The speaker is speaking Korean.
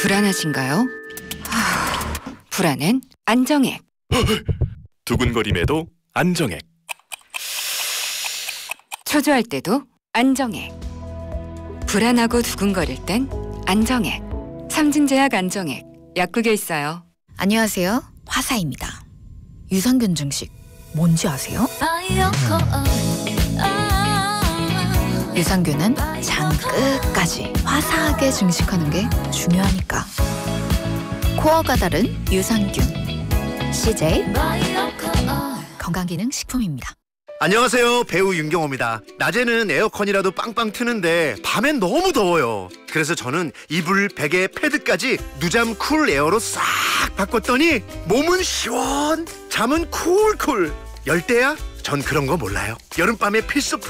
불안하신가요? 불안은 안정액. 두근거림에도 안정액. 초조할 때도 안정액. 불안하고 두근거릴 땐 안정액. 삼진제약 안정액. 약국에 있어요. 안녕하세요. 화사입니다. 유산균 증식 뭔지 아세요? 유산균은 장 끝까지 화사하게 증식하는 게 중요하니까. 코어가 다른 유산균 CJ 건강기능식품입니다. 안녕하세요. 배우 윤경호입니다. 낮에는 에어컨이라도 빵빵 트는데 밤엔 너무 더워요. 그래서 저는 이불, 베개, 패드까지 누잠 쿨 에어로 싹 바꿨더니 몸은 시원, 잠은 쿨쿨. 열대야? 전 그런 거 몰라요. 여름밤의 필수품